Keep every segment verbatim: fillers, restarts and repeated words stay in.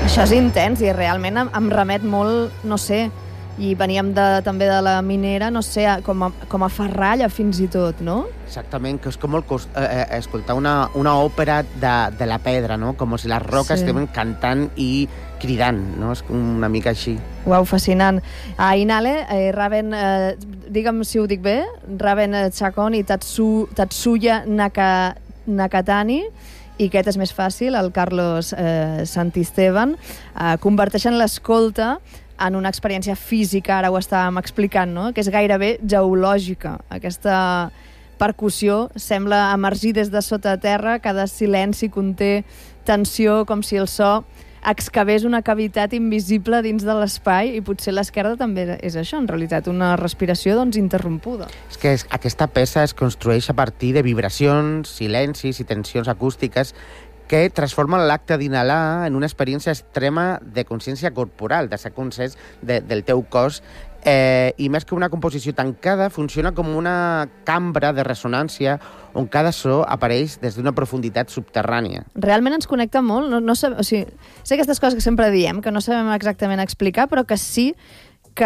Això és intens i realment em, em remet molt, no sé, i veníem de, també de la minera, no sé, com a, com a ferralla fins i tot, no? Exactament, que és com molt cost, eh, escoltar una, una òpera de, de la pedra, no? Com si les roques Sí. estaven cantant i cridant, no? És una mica així. Uau, fascinant. A Inale, eh, Raven, eh, digue'm si ho dic bé, Raven Chacón i Tatsu, Tatsuya Naka, Nakatani, i aquest és més fàcil, el Carlos eh, Santisteban, eh, converteixen l'escolta en una experiència física, ara ho estàvem explicant, no? Que és gairebé geològica. Aquesta percussió sembla emergir des de sota terra, cada silenci conté tensió, com si el so excavés una cavitat invisible dins de l'espai, i potser l'esquerda també és això, en realitat, una respiració doncs, interrompuda. És que és, aquesta peça es construeix a partir de vibracions, silencis i tensions acústiques que transformen l'acte d'inhalar en una experiència extrema de consciència corporal, de ser conscients de, del teu cos, eh, i més que una composició tancada, funciona com una cambra de ressonància on cada so apareix des d'una profunditat subterrània. Realment ens connecta molt. No, no sab... o sigui, sé aquestes coses que sempre diem, que no sabem exactament explicar, però que sí que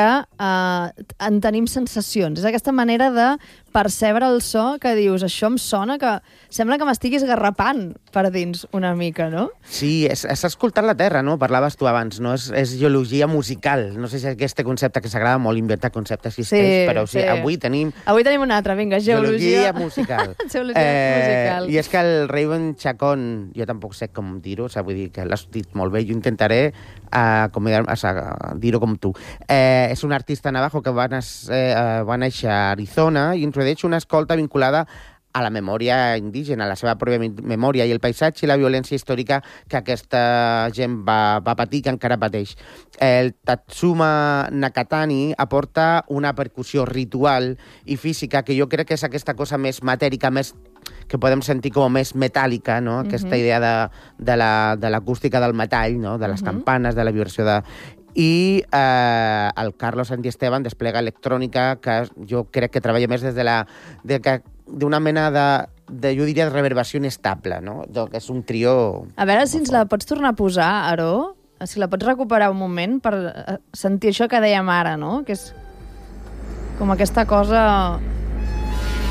eh, en tenim sensacions. És aquesta manera de percebre el so que dius, això em sona que... Sembla que m'estiguis garrapant per dins una mica, no? Sí, és, és escoltar la terra, no? Parlaves tu abans, no? És, és geologia musical. No sé si aquest concepte que s'agrada molt inventar conceptes existeix, Sí, però sí, sí. avui tenim... Avui tenim un altre, vinga, geologia... Geologia musical. geologia musical. I és que el Raven Chacón, jo tampoc sé com dir-ho, o sigui, vull dir que l'has dit molt bé, jo intentaré uh, com, o sigui, dir-ho com tu. Eh, és un artista navajo que va, nas, eh, va néixer a Arizona i introdueix una escolta vinculada a la memòria indígena, a la seva pròpia memòria i el paisatge i la violència històrica que aquesta gent va, va patir, que encara pateix. El Tatsuma Nakatani aporta una percussió ritual i física que jo crec que és aquesta cosa més matèrica, més que podem sentir com més metàl·lica, no? Aquesta idea de, de la, de l'acústica del metall, no? De les campanes, de la vibració de... I eh, el Carlos Santisteban desplega electrònica que jo crec que treballa més des de la... De que, d'una mena de, de, jo diria, de reverbació inestable, no? Que és un trio... A veure si ens la pots tornar a posar, Aaró, si la pots recuperar un moment per sentir això que dèiem ara, no? Que és com aquesta cosa